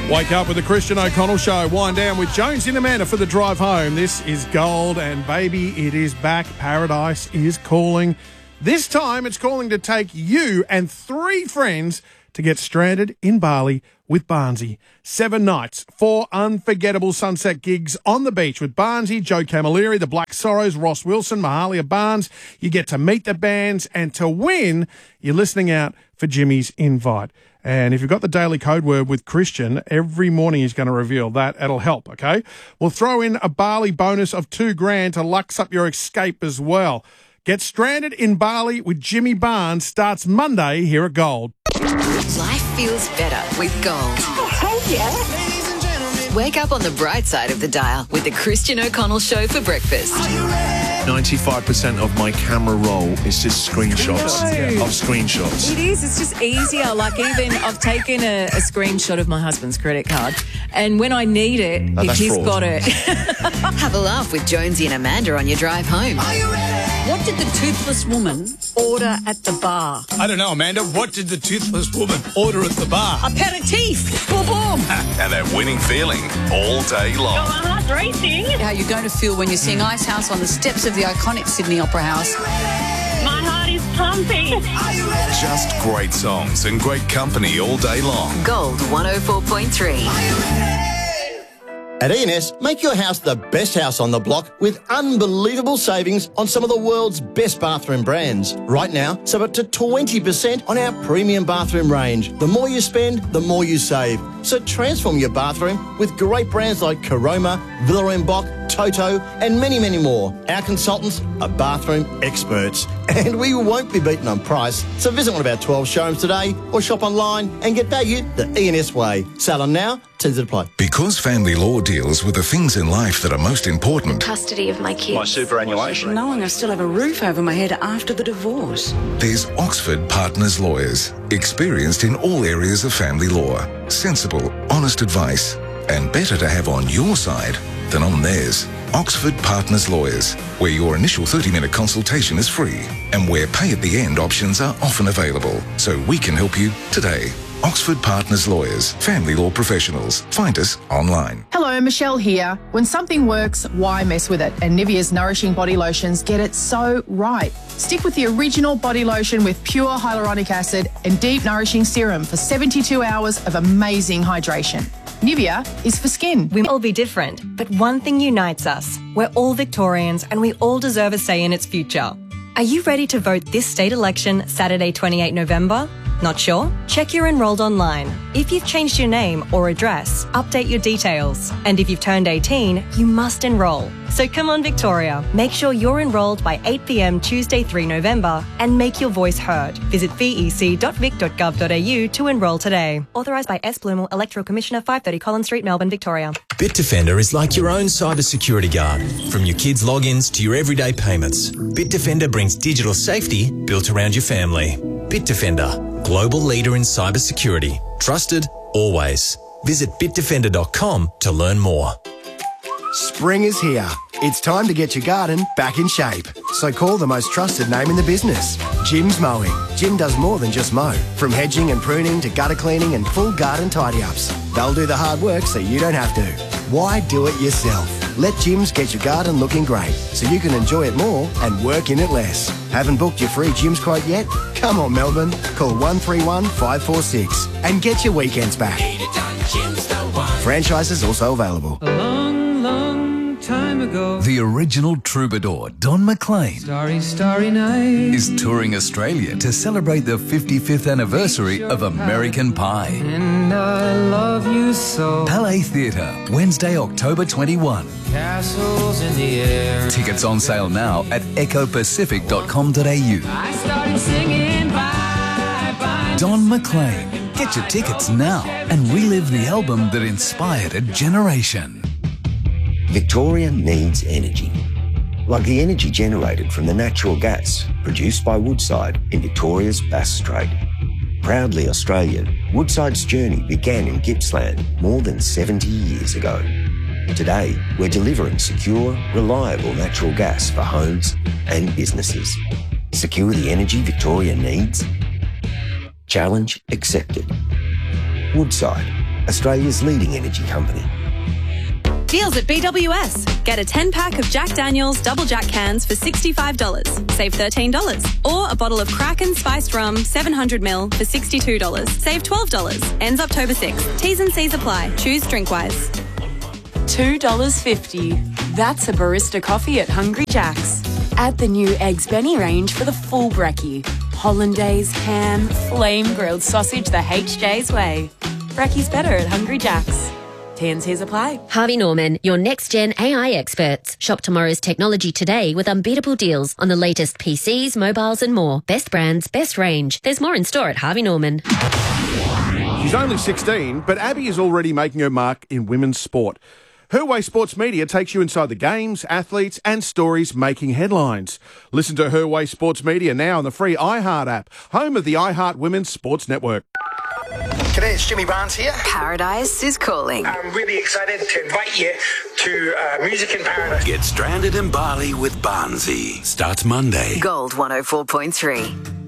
Wake up with the Christian O'Connell Show. Wind down with Jones and Amanda for the drive home. This is Gold, and baby, it is back. Paradise is calling. This time, it's calling to take you and 3 friends to get stranded in Bali with Barnsey. 7 nights, 4 unforgettable sunset gigs on the beach with Barnsey, Joe Camilleri, the Black Sorrows, Ross Wilson, Mahalia Barnes. You get to meet the bands, and to win, you're listening out for Jimmy's invite. And if you've got the daily code word with Christian, every morning he's going to reveal that. It'll help, okay? We'll throw in a Bali bonus of $2,000 to lux up your escape as well. Get stranded in Bali with Jimmy Barnes starts Monday here at Gold. Life feels better with Gold. Oh, yeah. Wake up on the bright side of the dial with the Christian O'Connell Show for breakfast. 95% of my camera roll is just screenshots of screenshots. It is. It's just easier. Like, even I've taken a screenshot of my husband's credit card, and when I need it, if he's got it. Have a laugh with Jonesy and Amanda on your drive home. What did the toothless woman order at the bar? I don't know, Amanda. What did the toothless woman order at the bar? Aperitif. Boom, boom. And that winning feeling all day long. My heart's racing. How you're going to feel when you're seeing Icehouse on the steps of the iconic Sydney Opera House. My heart is pumping. Just great songs and great company all day long. Gold 104.3. At E&S, make your house the best house on the block with unbelievable savings on some of the world's best bathroom brands. Right now, save up to 20% on our premium bathroom range. The more you spend, the more you save. So transform your bathroom with great brands like Caroma, Villa & Boch, Toto, and many, many more. Our consultants are bathroom experts, and we won't be beaten on price. So visit one of our 12 showrooms today or shop online and get value the E&S way. Sale on now, terms apply. Because family law deals with the things in life that are most important. Custody of my kids. My superannuation. Knowing I still have a roof over my head after the divorce. There's Oxford Partners Lawyers, experienced in all areas of family law. Sensible, honest advice, and better to have on your side than on theirs. Oxford Partners Lawyers, where your initial 30-minute consultation is free and where pay at the end options are often available, so we can help you today. Oxford Partners Lawyers, family law professionals. Find us online. Hello, Michelle here. When something works, why mess with it? And Nivea's Nourishing Body Lotions get it so right. Stick with the original body lotion with pure hyaluronic acid and deep nourishing serum for 72 hours of amazing hydration. Nivea is for skin. We may all be different, but one thing unites us. We're all Victorians and we all deserve a say in its future. Are you ready to vote this state election Saturday, 28 November? Not sure? Check you're enrolled online. If you've changed your name or address, update your details. And if you've turned 18, you must enrol. So come on, Victoria. Make sure you're enrolled by 8 p.m. Tuesday, 3 November and make your voice heard. Visit vec.vic.gov.au to enrol today. Authorised by S. Blumel, Electoral Commissioner, 530 Collins Street, Melbourne, Victoria. Bitdefender is like your own cybersecurity guard. From your kids' logins to your everyday payments, Bitdefender brings digital safety built around your family. Bitdefender, global leader in cybersecurity. Trusted, always. Visit bitdefender.com to learn more. Spring is here. It's time to get your garden back in shape. So call the most trusted name in the business, Jim's Mowing. Jim does more than just mow. From hedging and pruning to gutter cleaning and full garden tidy-ups. They'll do the hard work so you don't have to. Why do it yourself? Let Jim's get your garden looking great so you can enjoy it more and work in it less. Haven't booked your free Jim's quote yet? Come on, Melbourne. Call 131 546 and get your weekends back. Franchises also available. Time ago, the original troubadour Don McLean Starry Night is touring Australia to celebrate the 55th anniversary of American Pie. And I love you so. Palais Theatre, Wednesday, October 21. Castles in the air. Tickets on sale now at ecopacific.com.au. I started singing bye bye. Don McLean. Get your tickets now and relive the album that inspired a generation. Victoria needs energy, like the energy generated from the natural gas produced by Woodside in Victoria's Bass Strait. Proudly Australian, Woodside's journey began in Gippsland more than 70 years ago. Today, we're delivering secure, reliable natural gas for homes and businesses. Secure the energy Victoria needs? Challenge accepted. Woodside. Australia's leading energy company. Deals at BWS. Get a 10-pack of Jack Daniel's Double Jack cans for $65. Save $13. Or a bottle of Kraken Spiced Rum 700ml for $62. Save $12. Ends October 6th. T's and C's apply. Choose Drinkwise. $2.50. That's a barista coffee at Hungry Jack's. Add the new Eggs Benny range for the full brekkie. Hollandaise, ham, flame-grilled sausage the HJ's way. Brekkie's better at Hungry Jack's. T&Cs apply. Harvey Norman, your next-gen AI experts. Shop tomorrow's technology today with unbeatable deals on the latest PCs, mobiles and more. Best brands, best range. There's more in store at Harvey Norman. She's only 16, but Abby is already making her mark in women's sport. Her Way Sports Media takes you inside the games, athletes and stories making headlines. Listen to Her Way Sports Media now on the free iHeart app, home of the iHeart Women's Sports Network. G'day, it's Jimmy Barnes here. Paradise is calling. I'm really excited to invite you to Music in Paradise. Get stranded in Bali with Barnesy. Starts Monday. Gold 104.3.